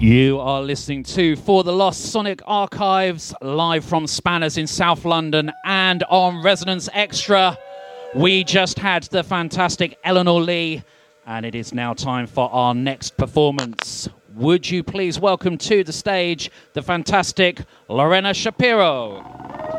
You are listening to For the Lost Sonic Archives, live from Spanners in South London and on Resonance Extra. We just had the fantastic Eleanor Lee, and it is now time for our next performance. Would you please welcome to the stage the fantastic Lorena Shapiro.